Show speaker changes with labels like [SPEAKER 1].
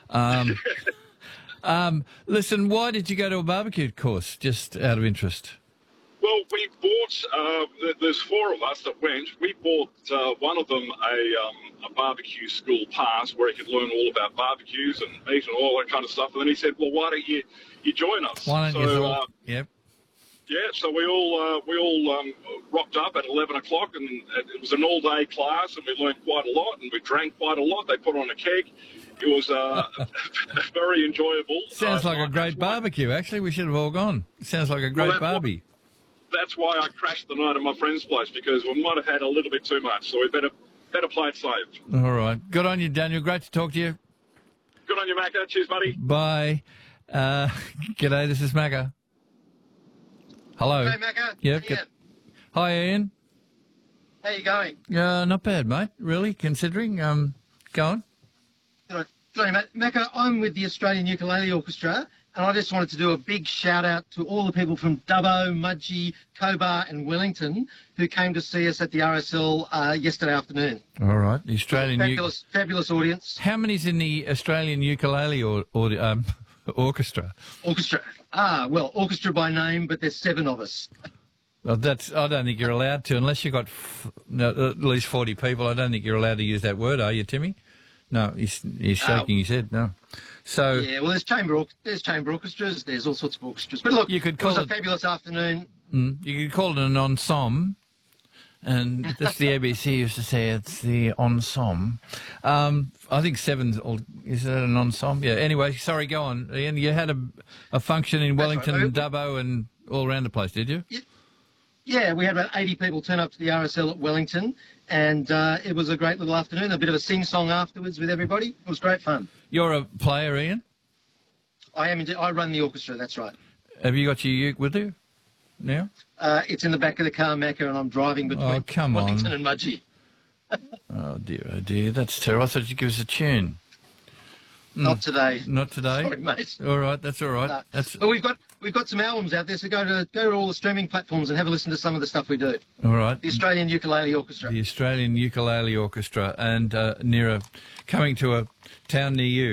[SPEAKER 1] Listen, why did you go to a barbecue course, just out of interest?
[SPEAKER 2] Well, we bought, there's four of us that went. We bought one of them a barbecue school pass where he could learn all about barbecues and meat and all that kind of stuff. And then he said, well, why don't you join us?
[SPEAKER 1] Why don't you all? Yep.
[SPEAKER 2] Yeah, so we all rocked up at 11 o'clock, and it was an all-day class, and we learned quite a lot, and we drank quite a lot. They put on a keg. It was very enjoyable.
[SPEAKER 1] Sounds like a great barbecue, actually. We should have all gone. Sounds like a great barbie.
[SPEAKER 2] That's why I crashed the night at my friend's place, because we might have had a little bit too much, so we better play it safe.
[SPEAKER 1] All right. Good on you, Daniel. Great to talk to you.
[SPEAKER 2] Good on you, Macca. Cheers, buddy.
[SPEAKER 1] Bye. G'day, this is Macca. Hello.
[SPEAKER 3] Hey, Macca.
[SPEAKER 1] Yep. Hi, Ian.
[SPEAKER 3] How you going?
[SPEAKER 1] Not bad, mate. Really, considering. Go on.
[SPEAKER 3] Sorry, mate. Macca, I'm with the Australian Ukulele Orchestra, and I just wanted to do a big shout-out to all the people from Dubbo, Mudgee, Cobar and Wellington who came to see us at the RSL yesterday afternoon.
[SPEAKER 1] All right. The Australian...
[SPEAKER 3] Fabulous audience.
[SPEAKER 1] How many's in the Australian Ukulele Orchestra?
[SPEAKER 3] Orchestra. Well, orchestra by name, but there's 7 of us.
[SPEAKER 1] Well, I don't think you're allowed to, unless you've got at least 40 people. I don't think you're allowed to use that word, are you, Timmy? No, he's shaking his head. No. So
[SPEAKER 3] yeah, well, there's chamber orchestras. There's all sorts of orchestras. But look,
[SPEAKER 1] you could call
[SPEAKER 3] it was a fabulous afternoon.
[SPEAKER 1] You could call it an ensemble, and that's the ABC used to say. It's the ensemble. I think 7's. Is that an ensemble? Yeah. Anyway, sorry. Go on, Ian. You had a function in Wellington and Dubbo and all around the place, did you?
[SPEAKER 3] Yeah, we had about 80 people turn up to the RSL at Wellington, and it was a great little afternoon. A bit of a sing-song afterwards with everybody. It was great fun.
[SPEAKER 1] You're a player, Ian?
[SPEAKER 3] I am. I run the orchestra, that's right.
[SPEAKER 1] Have you got your uke with you now?
[SPEAKER 3] It's in the back of the car, Macca, and I'm driving between Wellington and Mudgee.
[SPEAKER 1] Oh, dear. That's terrible. I thought you'd give us a tune.
[SPEAKER 3] Not today.
[SPEAKER 1] Not today?
[SPEAKER 3] Sorry, mate.
[SPEAKER 1] All right, that's all right.
[SPEAKER 3] No. But we've got some albums out there, so go to all the streaming platforms and have a listen to some of the stuff we do.
[SPEAKER 1] All right.
[SPEAKER 3] The Australian Ukulele Orchestra.
[SPEAKER 1] The Australian Ukulele Orchestra, and coming to a town near you.